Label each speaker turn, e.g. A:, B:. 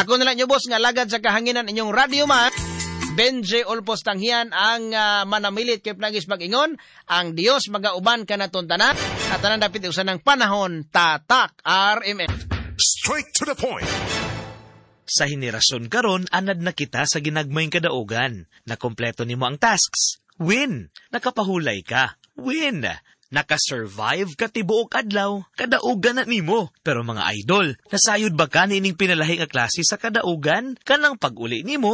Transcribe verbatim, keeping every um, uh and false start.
A: Ako nila nyo boss nga lagad sa kahanginan inyong radio man. Benje Olpos Tanghian ang uh, manamilit kay Plagis mag-ingon. Ang Dios magauban ka na tuntanan. At tanan dapit usan ng panahon. Tatak R M N.
B: Straight to the point.
C: Sa henerasyon karon, anad na kita sa ginagmayng kadaugan. Nakompleto nimo ang tasks. Win! Nakapahulay ka. Win! Nakasurvive ka tibuok adlaw. Kadaugan na nimo. Pero mga idol, nasayod ba ka nining pinalahi nga klase sa kadaugan? Kanang pag-uli nimo,